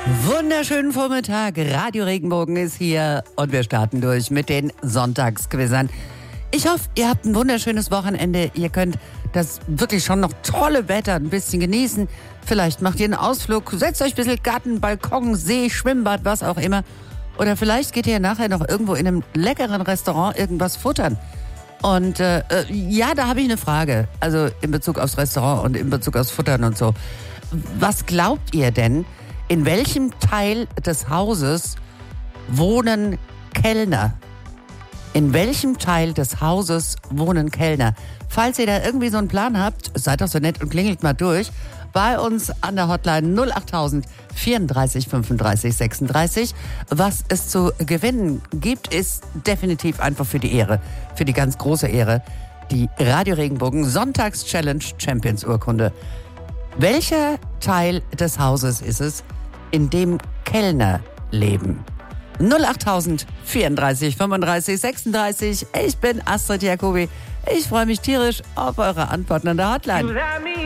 Wunderschönen Vormittag, Radio Regenbogen ist hier und wir starten durch mit den Sonntagsquizzern. Ich hoffe, ihr habt ein wunderschönes Wochenende. Ihr könnt das wirklich schon noch tolle Wetter ein bisschen genießen. Vielleicht macht ihr einen Ausflug, setzt euch ein bisschen Garten, Balkon, See, Schwimmbad, was auch immer. Oder vielleicht geht ihr nachher noch irgendwo in einem leckeren Restaurant irgendwas futtern. Und ja, da habe ich eine Frage. Also in Bezug aufs Restaurant und in Bezug aufs Futtern und so. Was glaubt ihr denn, in welchem Teil des Hauses wohnen Kellner? In welchem Teil des Hauses wohnen Kellner? Falls ihr da irgendwie so einen Plan habt, seid doch so nett und klingelt mal durch. Bei uns an der Hotline 08000 34 35 36. Was es zu gewinnen gibt, ist definitiv einfach für die Ehre, für die ganz große Ehre, die Radio Regenbogen Sonntags-Challenge Champions Urkunde. Welcher Teil des Hauses ist es, in dem Kellner leben? 08000 34 35 36. Ich bin Astrid Jacobi. Ich freue mich tierisch auf eure Antworten an der Hotline.